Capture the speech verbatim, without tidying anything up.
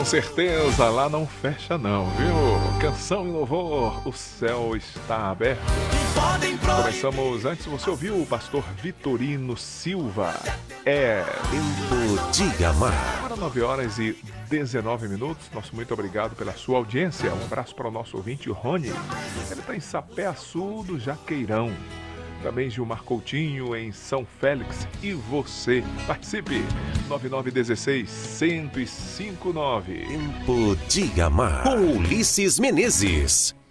certeza, lá não fecha não, viu? Canção e louvor, o céu está aberto. Começamos antes, você ouviu o pastor Vitorino Silva. É Tempo de amar. Agora nove horas e dezenove minutos. Nosso muito obrigado pela sua audiência. Um abraço para o nosso ouvinte Rony. Ele está em Sapé-Açu do Jaqueirão. Também Gilmar Coutinho em São Félix. E você, participe! nove nove um seis, um zero cinco nove. Tempo de amar. Com Ulisses Menezes.